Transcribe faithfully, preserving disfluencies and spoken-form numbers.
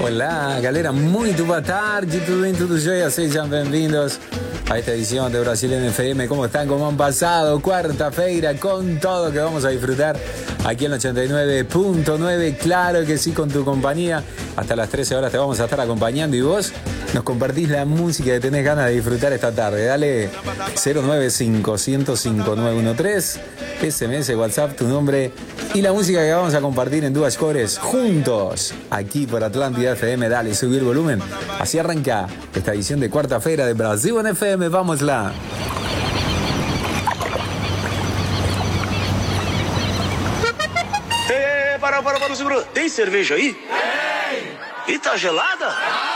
Olá, galera, muito boa tarde, tudo bem, tudo jóia? Sejam bem-vindos a esta edición de Brasil en F M. ¿Cómo están? ¿Cómo han pasado? Cuarta-feira con todo que vamos a disfrutar aquí en ochenta y nueve punto nueve. Claro que sí, con tu compañía. Hasta las trece horas te vamos a estar acompañando y vos nos compartís la música que tenés ganas de disfrutar esta tarde. Dale cero nueve cinco, cero cero cinco, nueve uno tres, S M S, WhatsApp, tu nombre y la música que vamos a compartir en Duas Cores juntos aquí por Atlántida F M. Dale, subí el volumen. Así arranca esta edición de cuarta-feira de Brasil en F M. Vámosla. Ei, para, para, para, segura. Tem cerveja aí? Tem. E tá gelada?